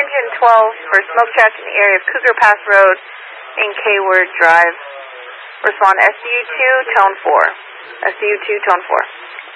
engine 12 for smoke tracks in the area of Cougar Pass Road and Kayward Drive. Respond SDU 2, tone 4. SDU 2, tone 4.